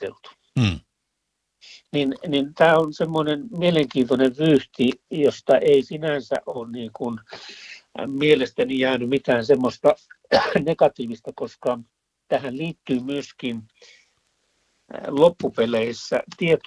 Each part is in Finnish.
suunniteltu. Niin tämä on semmoinen mielenkiintoinen vyyhti, josta ei sinänsä ole niin kuin mielestäni jäänyt mitään semmoista negatiivista, koska tähän liittyy myöskin loppupeleissä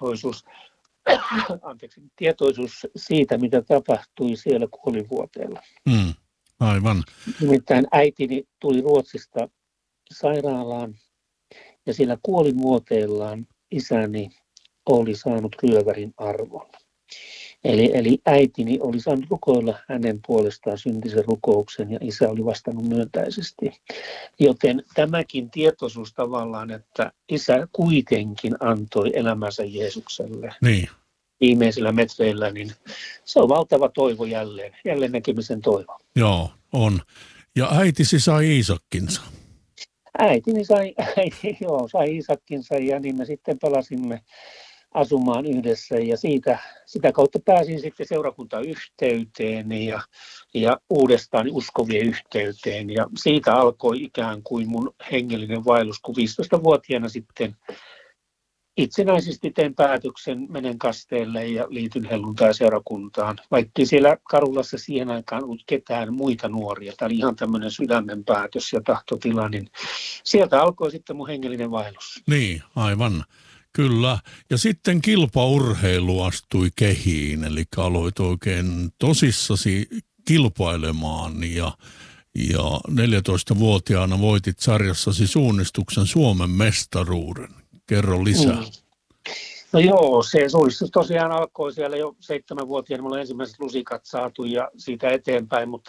tietoisuus siitä, mitä tapahtui siellä kuolivuoteella. Aivan. Nimittäin äitini tuli Ruotsista sairaalaan ja sillä kuolivuoteellaan isäni oli saanut ryövärin arvon. Eli äitini oli saanut rukoilla hänen puolestaan syntisen rukouksen ja isä oli vastannut myöntäisesti. Joten tämäkin tietoisuus tavallaan, että isä kuitenkin antoi elämänsä Jeesukselle viimeisillä metreillä, niin se on valtava toivo jälleen näkemisen toivo. Joo, on. Ja äitisi sai Iisakkinsa. Äitini sai Iisakkinsa ja niin me sitten palasimme asumaan yhdessä ja sitä kautta pääsin sitten seurakuntayhteyteen ja uudestaan uskovien yhteyteen ja siitä alkoi ikään kuin mun hengellinen vaellus, kun 15-vuotiaana sitten itsenäisesti tein päätöksen, menen kasteelle ja liityn helluntai-seurakuntaan, vaikka siellä Karhulassa siihen aikaan ollut ketään muita nuoria. Tämä oli ihan tämmöinen sydämen päätös ja tahtotila, niin sieltä alkoi sitten mun hengellinen vaellus. Niin, aivan. Kyllä. Ja sitten kilpaurheilu astui kehiin, eli aloit oikein tosissasi kilpailemaan ja 14-vuotiaana voitit sarjassasi suunnistuksen Suomen mestaruuden. Kerro lisää. No joo, se suunnistus tosiaan alkoi siellä jo 7-vuotiaana. Mulla on ensimmäiset lusikat saatu ja siitä eteenpäin, mutta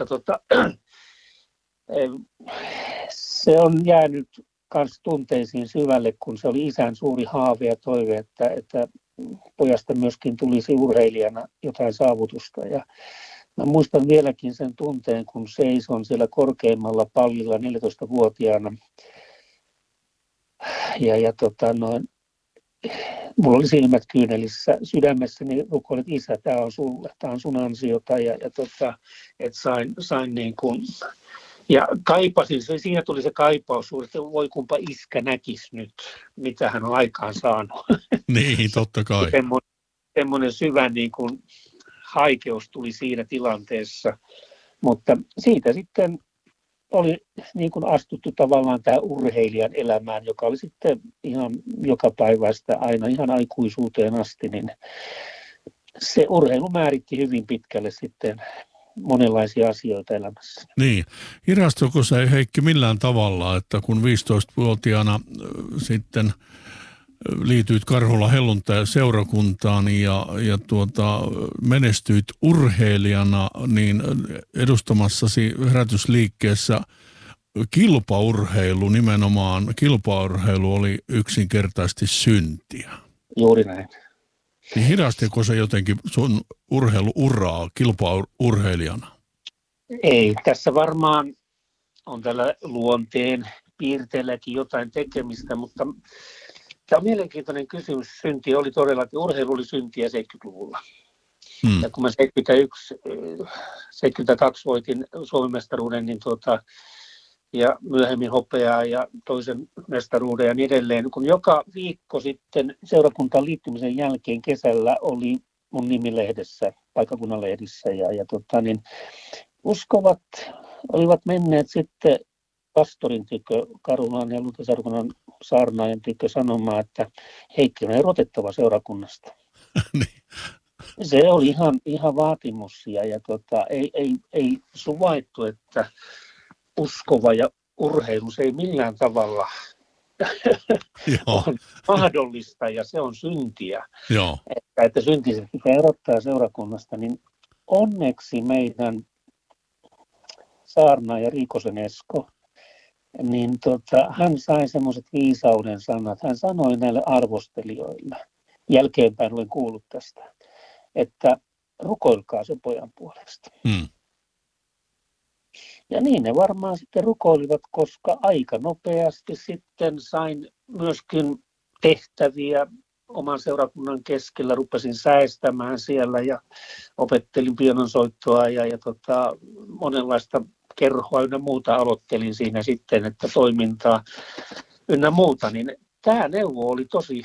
se on jäänyt kans tunteisiin syvälle, kun se oli isän suuri haave ja toive, että pojasta myöskin tulisi urheilijana jotain saavutusta. Ja mä muistan vieläkin sen tunteen, kun seison siellä korkeimmalla pallilla 14-vuotiaana. Mulla oli silmät kyynelissä sydämessäni, rukoilin, että isä, tämä on sulle, tämä on sun ansiota että sain niin kuin. Ja kaipasin, siinä tuli se kaipaus, että voi kumpa iskä näkisi nyt, mitä hän on aikaan saanut. Niin, totta kai. Semmoinen syvä niin kuin haikeus tuli siinä tilanteessa, mutta siitä sitten oli niin kuin astuttu tavallaan tämä urheilijan elämään, joka oli sitten ihan jokapäiväistä aina ihan aikuisuuteen asti, niin se urheilu määritti hyvin pitkälle sitten monenlaisia asioita elämässä. Niin. Hidastuiko se, Heikki, millään tavalla, että kun 15-vuotiaana sitten liityit Karhulan helluntai-seurakuntaan ja menestyit urheilijana, niin edustamassasi herätysliikkeessä kilpaurheilu oli yksinkertaisesti syntiä. Juuri näin. Niin hidastiko se jotenkin sun urheiluuraa kilpaurheilijana? Ei, tässä varmaan on tällä luonteen piirteelläkin jotain tekemistä, mutta tämä on mielenkiintoinen kysymys. Synti oli todellakin, urheilu oli syntiä 70-luvulla. Ja kun mä 72 voitin Suomen mestaruuden, niin ja myöhemmin hopeaa ja toisen mestaruuden ja niin edelleen. Kun joka viikko sitten seurakuntaan liittymisen jälkeen kesällä oli mun nimi lehdessä, paikkakunnan lehdissä niin uskovat olivat menneet sitten pastorin tykö, Karhulan ja Luterilaisen saarnaajan tykö sanomaan, että Heikki on erotettava seurakunnasta. Se oli ihan vaatimus ja ei suvaittu, että uskova ja urheilu, se ei millään tavalla on mahdollista ja se on syntiä. Joo. Että syntiset pitää erottaa seurakunnasta, niin onneksi meidän saarnaaja Riikosen Esko, niin hän sai semmoiset viisauden sanat. Hän sanoi näille arvostelijoille, jälkeenpäin olen kuullut tästä, että rukoilkaa sen pojan puolesta. Ja niin ne varmaan sitten rukoilivat, koska aika nopeasti sitten sain myöskin tehtäviä oman seurakunnan keskellä. Rupesin säestämään siellä ja opettelin pianonsoittoa ja monenlaista kerhoa ynnä muuta aloittelin siinä sitten, että toimintaa ynnä muuta. Niin tämä neuvo oli